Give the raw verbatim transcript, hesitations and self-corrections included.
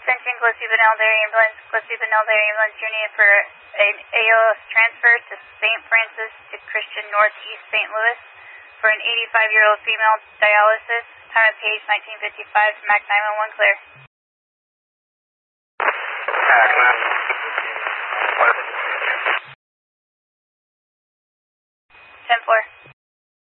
attention, Gillespie Benel Dairy Ambulance. Gillespie Benel Dairy Ambulance, you're needed for an A O S transfer to Saint Francis to Christian Northeast Saint Louis for an eighty-five-year-old female dialysis. Time of page nineteen fifty-five, MAC nine one one clear. MAC nine one one.